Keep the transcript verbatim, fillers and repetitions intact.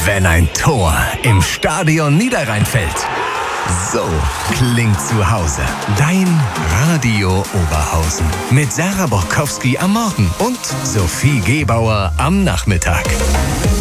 wenn ein Tor im Stadion Niederrhein fällt. So klingt zu Hause. Dein Radio Oberhausen. Mit Sarah Borkowski am Morgen und Sophie Gebauer am Nachmittag.